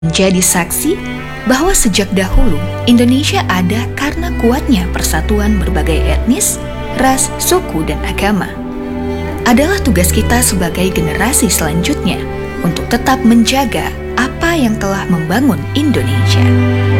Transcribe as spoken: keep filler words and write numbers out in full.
Menjadi saksi bahwa sejak dahulu Indonesia ada karena kuatnya persatuan berbagai etnis, ras, suku, dan agama. Adalah tugas kita sebagai generasi selanjutnya untuk tetap menjaga apa yang telah membangun Indonesia.